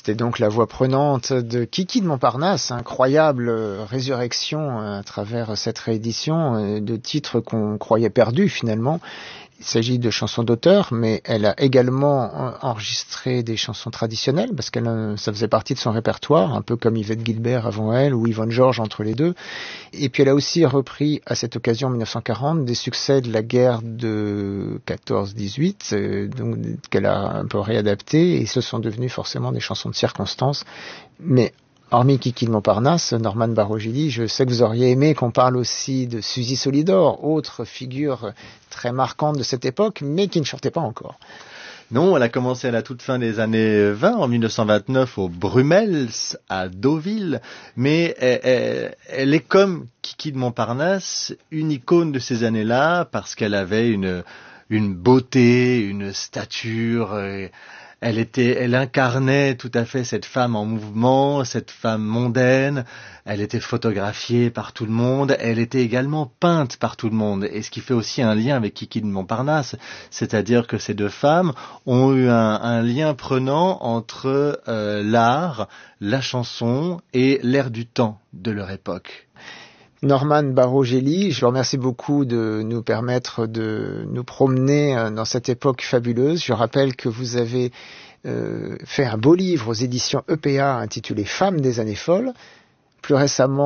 C'était donc la voix prenante de Kiki de Montparnasse, incroyable résurrection à travers cette réédition de titres qu'on croyait perdus finalement. Il s'agit de chansons d'auteur, mais elle a également enregistré des chansons traditionnelles, parce que ça faisait partie de son répertoire, un peu comme Yvette Guilbert avant elle, ou Yvonne Georges entre les deux. Et puis elle a aussi repris, à cette occasion, en 1940, des succès de la guerre de 14-18, donc qu'elle a un peu réadaptés, et ce sont devenus forcément des chansons de circonstance. Mais hormis Kiki de Montparnasse, Norman Barogili, je sais que vous auriez aimé qu'on parle aussi de Suzy Solidor, autre figure très marquante de cette époque, mais qui ne chantait pas encore. Non, elle a commencé à la toute fin des années 20, en 1929, au Brummels, à Deauville, mais elle est comme Kiki de Montparnasse, une icône de ces années-là, parce qu'elle avait une beauté, une stature. Elle incarnait tout à fait cette femme en mouvement, cette femme mondaine. Elle était photographiée par tout le monde. Elle était également peinte par tout le monde. Et ce qui fait aussi un lien avec Kiki de Montparnasse, c'est-à-dire que ces deux femmes ont eu un lien prenant entre l'art, la chanson et l'air du temps de leur époque. Norman Barogeli, je vous remercie beaucoup de nous permettre de nous promener dans cette époque fabuleuse. Je rappelle que vous avez fait un beau livre aux éditions EPA intitulé Femmes des années folles. Plus récemment,